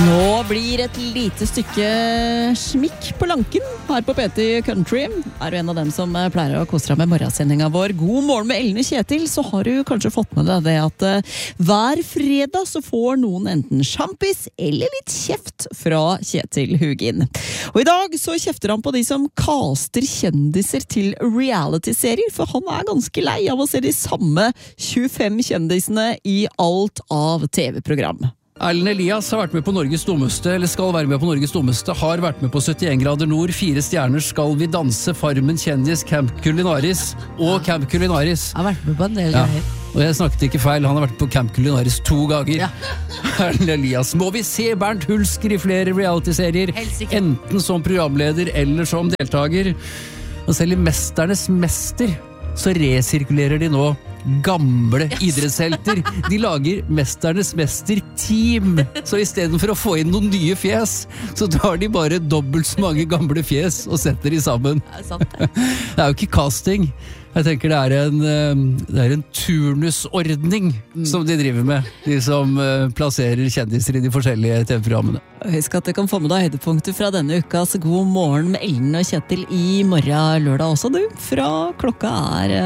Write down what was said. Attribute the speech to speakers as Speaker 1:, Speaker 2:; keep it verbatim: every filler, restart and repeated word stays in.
Speaker 1: Nå blir et lite stykke smikk på lanken her på P T Country. Er du en av dem som pleier å kose deg med morgensendinga vår God morgen med Ellen og Kjetil, så har du kanskje fått med deg det at uh, hver fredag så får noen enten sjampis eller litt kjeft fra Kjetil Hugin. Og i dag så kjefter han på de som caster kjendiser til reality-serier, for han er ganske lei av å se de samme tjuefem kjendisene i alt av T V-program.
Speaker 2: Erlend Elias har vært med på Norges dummeste, eller skal være med på Norges dummeste, har vært med på syttien grader nord, fire stjerner, Skal vi danse, Farmen kjendis, Camp Culinaris og Camp Culinaris.
Speaker 3: Jeg har vært med på en del
Speaker 2: Ja.
Speaker 3: greier.
Speaker 2: Og jeg snakket ikke feil, han har vært på Camp Culinaris to ganger.
Speaker 3: Ja.
Speaker 2: Erlend Elias. Må vi se Bernt Hulsker i flere reality-serier,
Speaker 3: Helst ikke.
Speaker 2: enten som programleder eller som deltaker? Og selv i Mesternes mester så resirkulerer de nå gamle idrettshelter. De lager Mesternes mester-team. Så i stedet for å få inn noen nye fjes, så tar de bare dobbelt så mange gamle fjes og setter de sammen.
Speaker 3: Det er sant, det.
Speaker 2: Det er jo ikke casting. Jeg tenker det er en, eh, det er en turnusordning mm. som de driver med. De som eh, plasserer kjendiser i de forskjellige T V-programmene.
Speaker 1: Husk at du kan få med deg høydepunkter fra denne ukas God morgen med Ellen og Kjetil i morgen lørdag også, du. Fra klokka er